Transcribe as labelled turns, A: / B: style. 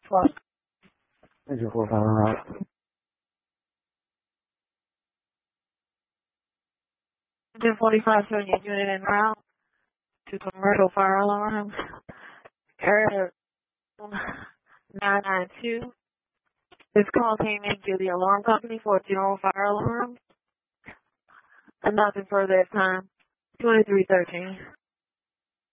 A: What? Is your 4 5
B: 1045 78 unit en route to commercial fire alarms. Area 992. This call came in to the alarm company for a general fire alarm. And nothing further at time. 2313.